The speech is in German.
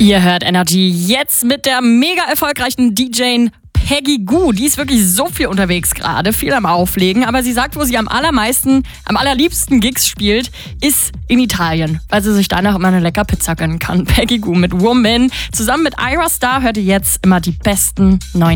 Ihr hört Energy jetzt mit der mega erfolgreichen DJ Peggy Gou. Die ist wirklich so viel unterwegs gerade, viel am Auflegen. Aber sie sagt, wo sie am allerliebsten Gigs spielt, ist in Italien, weil sie sich danach immer eine lecker Pizza gönnen kann. Peggy Gou mit Woman. Zusammen mit Ira Star hört ihr jetzt immer die besten neuen